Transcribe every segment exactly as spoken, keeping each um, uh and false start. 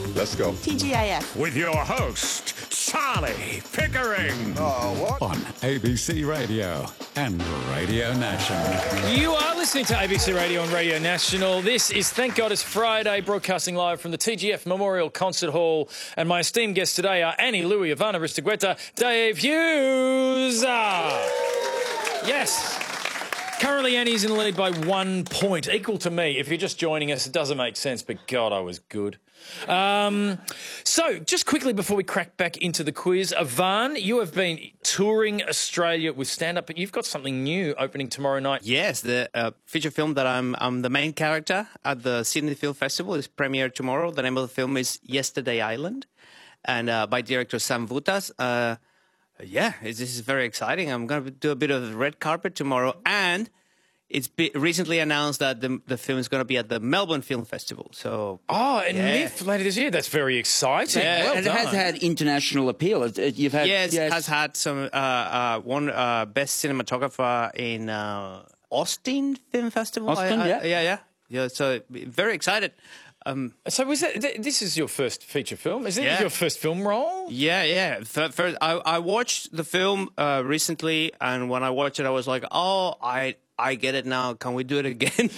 Let's go. T G I F. With your host, Charlie Pickering. Oh, what? On A B C Radio and Radio National. You are listening to A B C Radio and Radio National. This is Thank God It's Friday, broadcasting live from the T G F Memorial Concert Hall. And my esteemed guests today are Annie, Louie, Ivana Ristagueta, Dave Hughes. Ah. Yes. Currently, Annie's in the lead by one point, equal to me. If you're just joining us, it doesn't make sense, but God, I was good. Um, so, just quickly before we crack back into the quiz, Ivan, you have been touring Australia with stand-up, but you've got something new opening tomorrow night. Yes, the uh, feature film that I'm, I'm the main character at the Sydney Film Festival is premiered tomorrow. The name of the film is Yesterday Island, and uh, by director Sam Vutas. Uh, yeah, it's, this is very exciting. I'm going to do a bit of the red carpet tomorrow, and it's be recently announced that the, the film is going to be at the Melbourne Film Festival. So, oh, and yeah. Myth later this year. That's very exciting. Yeah, well and done. it has had international appeal. It, it, you've had yes, yes. it has had some uh, uh, one uh, best cinematographer in uh, Austin Film Festival. Austin, I, I, yeah. yeah, yeah, yeah. So very excited. Um, so was that, th this is your first feature film? Is it Yeah. your first film role? Yeah, yeah. F first, I, I watched the film uh, recently, and when I watched it, I was like, oh, I I get it now. Can we do it again?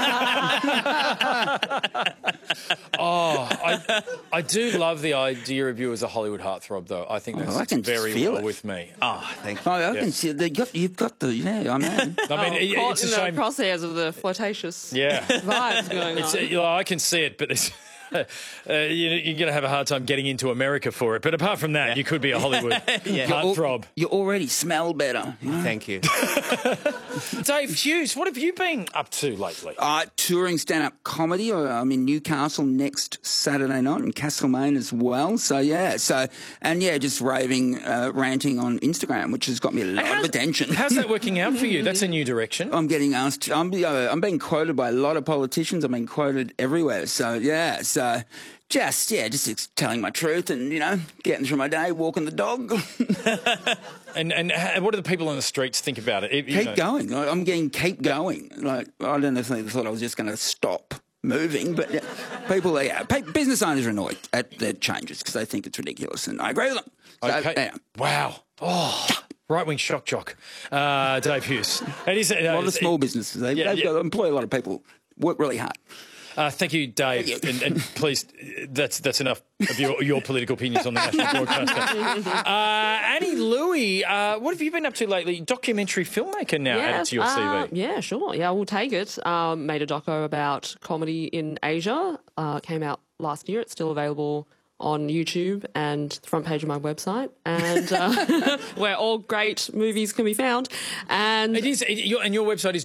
Oh, I, I do love the idea of you as a Hollywood heartthrob, though. I think that's Oh, I can very feel well it. with me. Oh, thank you. Oh, I Yes. can see the, you've, got, you've got the yeah. I mean, I mean, oh, it, caught it's a in the shame. crosshairs of the flirtatious Yeah. vibes going It's, on. uh, you know, I can see it, but it's, uh, you, you're going to have a hard time getting into America for it. But apart from that, you could be a Hollywood heartthrob. you already smell better. You know? Thank you. Dave Hughes, what have you been up to lately? Uh, touring stand-up comedy. I'm in Newcastle next Saturday night, in Castlemaine as well. So yeah, so and yeah, just raving, uh, ranting on Instagram, which has got me a lot How's- of attention. How's that working out for you? That's a new direction. I'm getting asked. I'm, uh, I'm being quoted by a lot of politicians. I'm being quoted everywhere. So yeah, so just yeah, just ex- telling my truth and you know, getting through my day, walking the dog. And and how- what do the people on the streets think about it? It- you keep know- going. Like, I'm getting keep going. Like I don't know if they thought I was just going to stop moving, but yeah, people, yeah, pe- business owners are annoyed at the changes because they think it's ridiculous, and I agree with them. So, Okay. yeah. Wow. Oh, right-wing shock jock. Uh, Dave Hughes. It is, uh, A lot of it's- small businesses, they, Yeah, they've yeah. got to employ a lot of people, work really hard. Uh, thank you, Dave. Thank you. And, and please, that's that's enough of your, your political opinions on the national broadcaster. Uh, Annie Louie, uh, what have you been up to lately? Documentary filmmaker now added to your uh, C V. Yeah, sure. Yeah, we'll take it. Um, made a doco about comedy in Asia. Uh, came out last year. It's still available on YouTube and the front page of my website, and uh, where all great movies can be found. And It is, it, your, and your website is